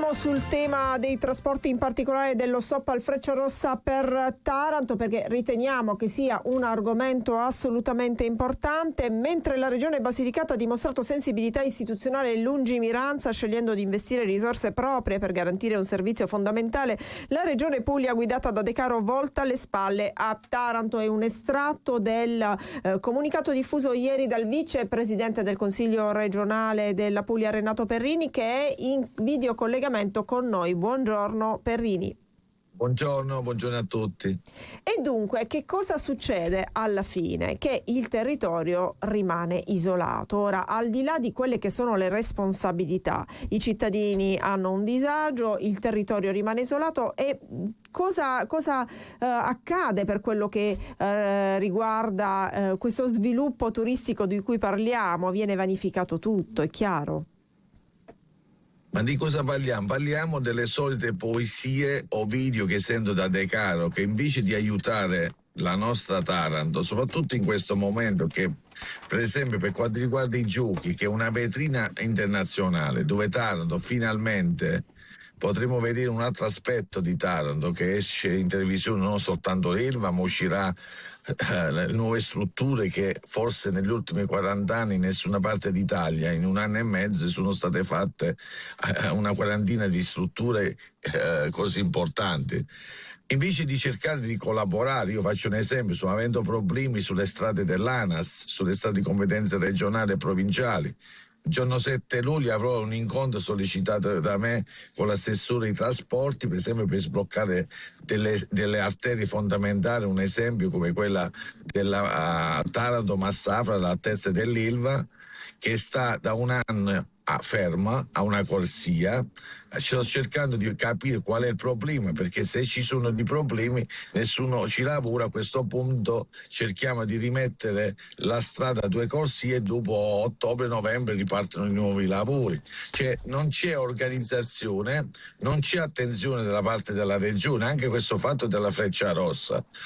Torniamo sul tema dei trasporti, in particolare dello stop al Frecciarossa per Taranto, perché riteniamo che sia un argomento assolutamente importante. Mentre la Regione Basilicata ha dimostrato sensibilità istituzionale e lungimiranza scegliendo di investire risorse proprie per garantire un servizio fondamentale, la Regione Puglia guidata da De Caro volta le spalle a Taranto. È un estratto del comunicato diffuso ieri dal vicepresidente del Consiglio regionale della Puglia Renato Perrini, che è in video collegamento con noi. Buongiorno Perrini. Buongiorno a tutti. E dunque, che cosa succede alla fine? Che il territorio rimane isolato. Ora, al di là di quelle che sono le responsabilità, i cittadini hanno un disagio, il territorio rimane isolato. E cosa accade per quello che riguarda questo sviluppo turistico di cui parliamo? Viene vanificato tutto, è chiaro? Ma di cosa parliamo? Parliamo delle solite poesie o video che sento da De Caro, che invece di aiutare la nostra Taranto, soprattutto in questo momento che, per esempio, per quanto riguarda i giochi, che è una vetrina internazionale dove Taranto finalmente potremo vedere un altro aspetto di Taranto che esce in televisione, non soltanto l'Ilva, ma uscirà le nuove strutture che forse negli ultimi 40 anni in nessuna parte d'Italia, in un anno e mezzo sono state fatte una quarantina di strutture così importanti. Invece di cercare di collaborare, io faccio un esempio, sto avendo problemi sulle strade dell'ANAS, sulle strade di competenze regionali e provinciali. Il giorno 7 luglio avrò un incontro sollecitato da me con l'assessore ai trasporti, per esempio per sbloccare delle arterie fondamentali, un esempio come quella della Taranto-Massafra, all'altezza dell'Ilva, che sta da un anno ferma a una corsia. Sto cercando di capire qual è il problema, perché se ci sono dei problemi nessuno ci lavora. A questo punto cerchiamo di rimettere la strada a due corsie e dopo ottobre-novembre ripartono i nuovi lavori. Cioè non c'è organizzazione, non c'è attenzione dalla parte della regione. Anche questo fatto della Frecciarossa,